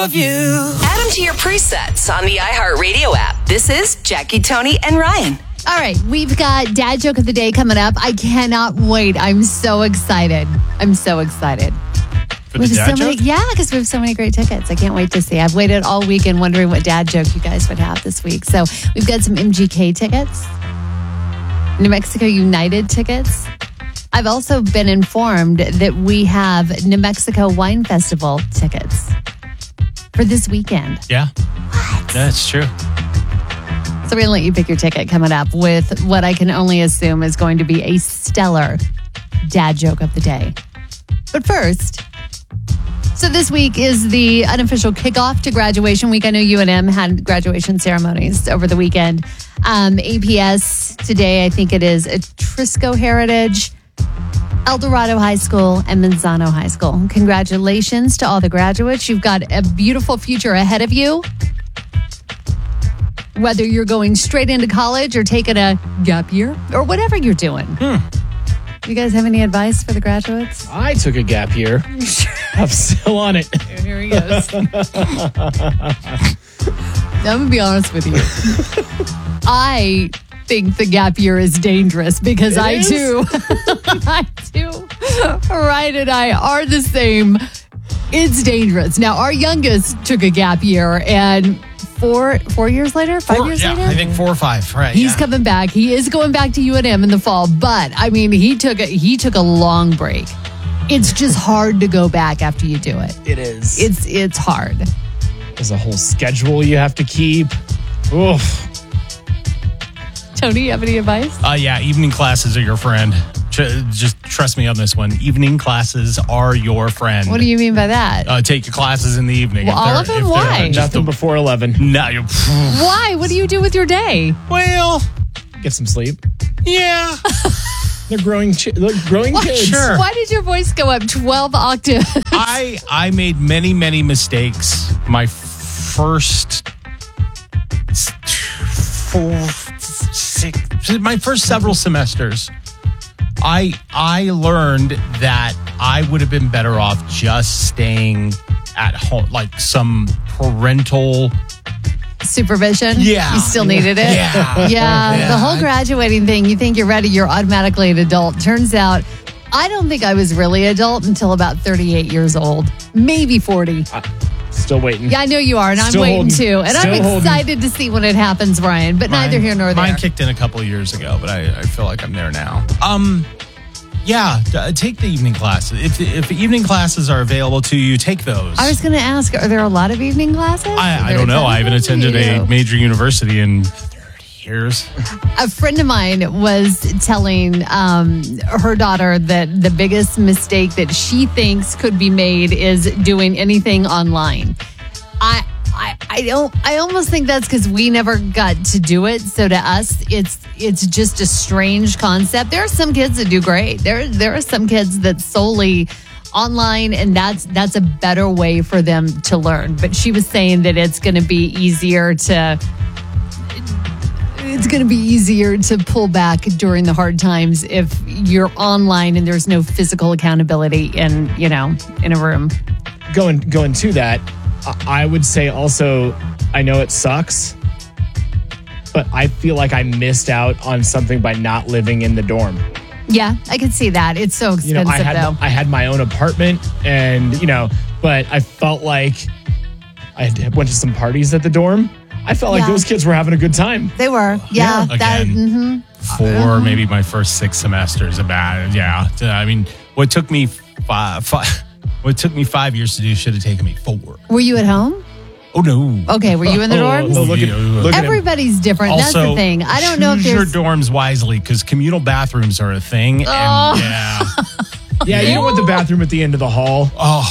Add them to your presets on the iHeartRadio app. This is Jackie, Tony, and Ryan. All right, we've got Dad Joke of the Day coming up. I cannot wait. I'm so excited. For the dad joke? Yeah, because we have so many great tickets. I can't wait to see. I've waited all weekend wondering what dad joke you guys would have this week. So we've got some MGK tickets, New Mexico United tickets. I've also been informed that we have New Mexico Wine Festival tickets for this weekend. Yeah. What? That's true. So we're going to let you pick your ticket coming up with what I can only assume is going to be a stellar dad joke of the day. But first, so this week is the unofficial kickoff to graduation week. I know UNM had graduation ceremonies over the weekend. APS today, I think it is Atrisco Heritage, El Dorado High School, and Manzano High School. Congratulations to all the graduates. You've got a beautiful future ahead of you. Whether you're going straight into college or taking a gap year or whatever you're doing. You guys have any advice for the graduates? I took a gap year. I'm still on it. Here he goes. I'm going to be honest with you. I think the gap year is dangerous because I too, Ryan and I are the same. It's dangerous. Now, our youngest took a gap year and 4 years later, 5 years later? I think 4 or 5. Right. He's coming back. He is going back to UNM in the fall, but I mean, he took a long break. It's just hard to go back after you do it. It is. It's hard. There's a whole schedule you have to keep. Oof. Tony, you have any advice? Yeah, evening classes are your friend. Just trust me on this one. Evening classes are your friend. What do you mean by that? Take your classes in the evening. Well, all of them? Why? Nothing before 11. No. Why? What do you do with your day? Well, Get some sleep. yeah. They're growing kids. Sure. Why did your voice go up 12 octaves? I made many, many mistakes. My first several semesters, I learned that I would have been better off just staying at home, like some parental supervision. Yeah. You still needed it. Yeah. The whole graduating thing, you think you're ready, you're automatically an adult. Turns out, I don't think I was really adult until about 38 years old, maybe 40. Still waiting. Yeah, I know you are, and Still I'm waiting holding. too. And Still I'm excited to see when it happens, Ryan, but neither here nor there. Mine kicked in a couple of years ago, but I feel like I'm there now. Take the evening classes. If the evening classes are available to you, take those. I was going to ask, are there a lot of evening classes? I don't know. I haven't attended a major university in 30 years. A friend of mine was telling her daughter that the biggest mistake that she thinks could be made is doing anything online. I almost think that's because we never got to do it. So to us, it's just a strange concept. There are some kids that do great. There are some kids that solely online, and that's a better way for them to learn. But she was saying that it's going to be easier to pull back during the hard times if you're online and there's no physical accountability in a room. Going to that, I would say also, I know it sucks, but I feel like I missed out on something by not living in the dorm. Yeah, I can see that. It's so expensive, I had my own apartment, and but I felt like I went to some parties at the dorm. I felt like those kids were having a good time. They were, yeah. Again, for maybe my first 6 semesters about I mean, what took me 5 years to do should have taken me 4. Were you at home? Oh no. Okay, were you in the dorms? Look at Everybody's different. Also, that's the thing. I don't know if choose there's your dorms wisely because communal bathrooms are a thing. And you don't want the bathroom at the end of the hall.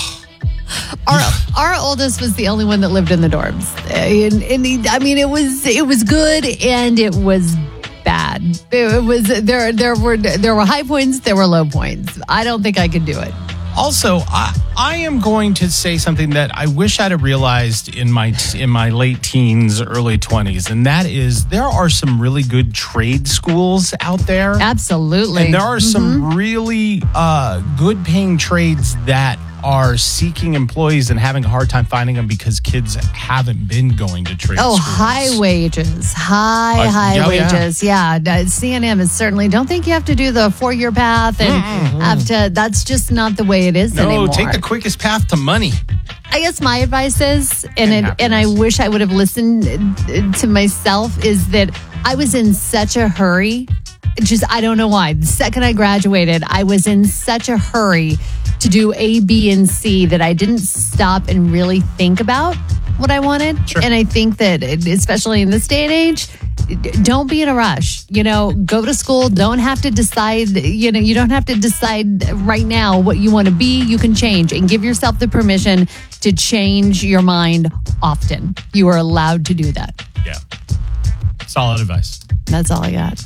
Our oldest was the only one that lived in the dorms, and it was good and it was bad. It was there were high points, there were low points. I don't think I could do it. Also, I am going to say something that I wish I'd have realized in my late teens, early 20s, and that is there are some really good trade schools out there. Absolutely. And there are some really good paying trades that are seeking employees and having a hard time finding them because kids haven't been going to trade schools. High wages. High yeah. wages. Yeah. CNM is certainly, don't think you have to do the 4-year path and have to, that's just not the way it is anymore. No, take the quickest path to money. I guess my advice is, and I wish I would have listened to myself, is that I was in such a hurry. I don't know why. The second I graduated, I was in such a hurry to do A, B, and C that I didn't stop and really think about what I wanted. Sure. And I think that, especially in this day and age, don't be in a rush. Go to school. Don't have to decide, you don't have to decide right now what you want to be. You can change and give yourself the permission to change your mind often. You are allowed to do that. Yeah. Solid advice. That's all I got.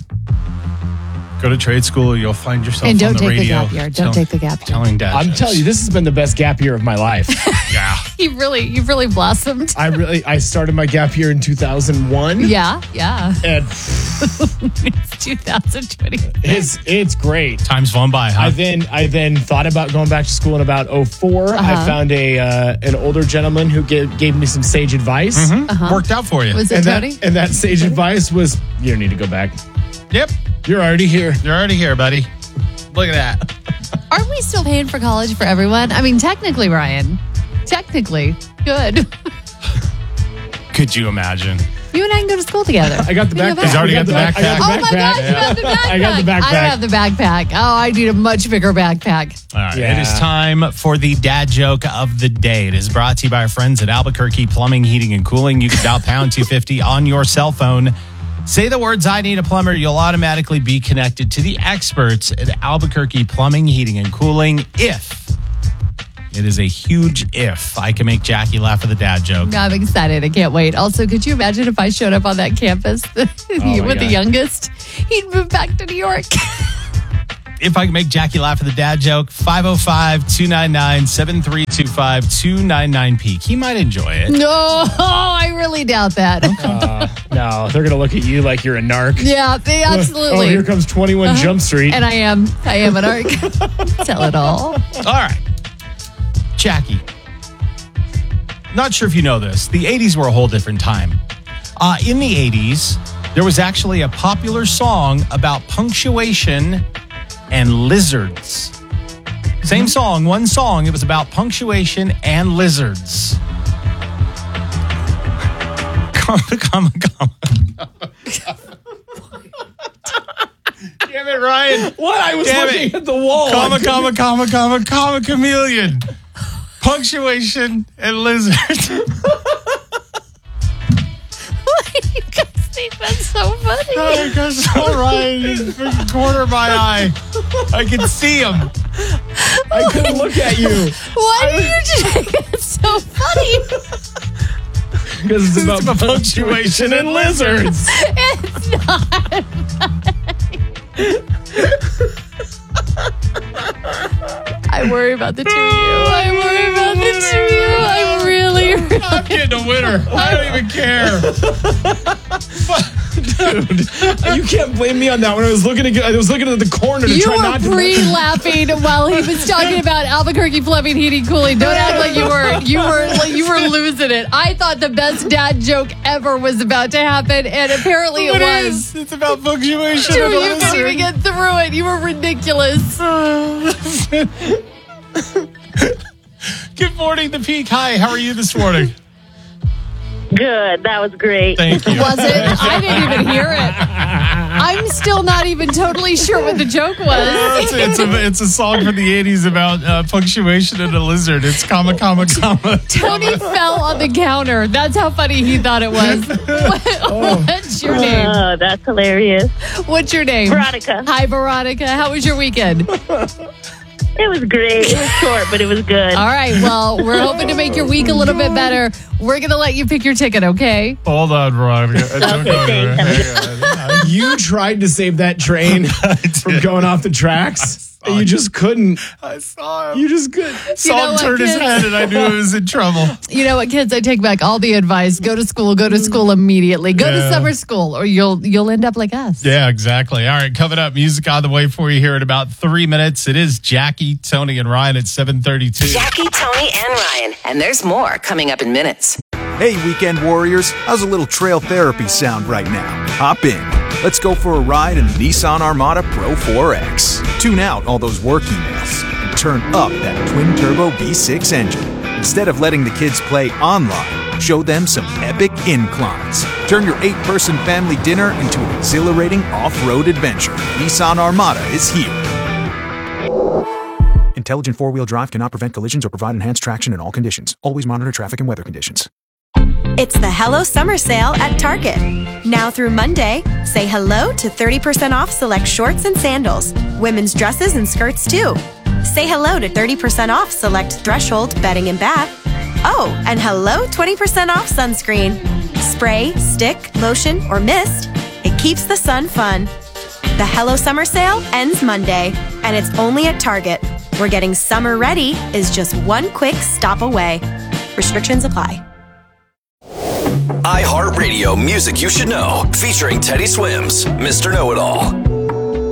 Go to trade school. You'll find yourself And don't on the take the radio. gap year. Don't take the gap year. Telling dad. I'm jokes. telling you, this has been the best gap year of my life. Yeah. You've really blossomed. I started my gap year in 2001. Yeah. And It's 2020. it's great. Time's flown by, huh? I then thought about going back to school in about 04. I found an older gentleman who gave me some sage advice. Worked out for you. Was it Tony? And that sage advice was, you don't need to go back. Yep. You're already here. You're already here, buddy. Look at that. Aren't we still paying for college for everyone? I mean, technically, Ryan. Technically. Good. Could you imagine? You and I can go to school together. I got the backpack. He's already got the backpack. I got the Oh my gosh, you have the backpack. I got the backpack. I don't have the backpack. Oh, I need a much bigger backpack. All right. Yeah. It is time for the dad joke of the day. It is brought to you by our friends at Albuquerque Plumbing, Heating, and Cooling. You can dial pound 250 on your cell phone. Say the words, I need a plumber. You'll automatically be connected to the experts at Albuquerque Plumbing, Heating, and Cooling. If, it is a huge if, I can make Jackie laugh at the dad joke. I'm excited. I can't wait. Also, could you imagine if I showed up on that campus with the God. youngest? He'd move back to New York. If I can make Jackie laugh at the dad joke, 505-299-7325, 299 peak. He might enjoy it. No, I really doubt that. No, they're going to look at you like you're a narc. Yeah, they absolutely. Oh, here comes 21 Jump Street. And I am an arc. Tell it all. All right. Jackie. Not sure if you know this. The 80s were a whole different time. In the 80s, there was actually a popular song about punctuation and lizards. Same song, one song. It was about punctuation and lizards. Comma. Damn it, Ryan. What? I was Damn looking it. at the wall. Comma, chameleon. Punctuation and lizards. You guys think that's so funny? Oh, because all right, he's in the freaking corner of my eye. I can see him. I couldn't look at you. Why do you think it's so funny? Because it's about punctuation and lizards. It's not. I worry about the two of you. I'm really I'm getting a winner. I don't even care. Dude, you can't blame me on that one. I was looking at the corner to You try were not to. pre-laughing while he was talking about Albuquerque Plumbing, Heating, Cooling. Don't act like you were losing it. I thought the best dad joke ever was about to happen, and apparently it was. It's about punctuation Dude, and you couldn't lizards. even get through it. You were ridiculous. Good morning, The Peak. Hi, how are you this morning? Good. That was great. Thank you. Was it? I didn't even hear it. I'm still not even totally sure what the joke was. It's a song from the 80s about punctuation and a lizard. It's comma. Tony fell on the counter. That's how funny he thought it was. What's your name? Oh, that's hilarious. What's your name? Veronica. Hi, Veronica. How was your weekend? It was great. It was short, but it was good. All right. Well, we're hoping to make your week a little bit better. We're going to let you pick your ticket, okay? Hold on, Veronica. Thanks. You tried to save that train from going off the tracks. You just couldn't. I saw him. You just couldn't. Saw him turn his head, and I knew he was in trouble. You know what, kids? I take back all the advice. Go to school. Go to school immediately. Go to summer school, or you'll end up like us. Yeah, exactly. All right, coming up, music on the way for you here in about 3 minutes. It is Jackie, Tony, and Ryan at 7:32. Jackie, Tony, and Ryan. And there's more coming up in minutes. Hey, weekend warriors, how's a little trail therapy sound right now? Hop in. Let's go for a ride in the Nissan Armada Pro 4X. Tune out all those work emails and turn up that twin-turbo V6 engine. Instead of letting the kids play online, show them some epic inclines. Turn your 8-person family dinner into an exhilarating off-road adventure. Nissan Armada is here. Intelligent four-wheel drive cannot prevent collisions or provide enhanced traction in all conditions. Always monitor traffic and weather conditions. It's the Hello Summer Sale at Target. Now through Monday, say hello to 30% off select shorts and sandals, women's dresses and skirts too. Say hello to 30% off select Threshold bedding and bath. Oh, and hello 20% off sunscreen. Spray, stick, lotion, or mist. It keeps the sun fun. The Hello Summer Sale ends Monday, and it's only at Target, where getting summer ready is just one quick stop away. Restrictions apply. iHeartRadio Music You Should Know, featuring Teddy Swims, Mr. Know-It-All.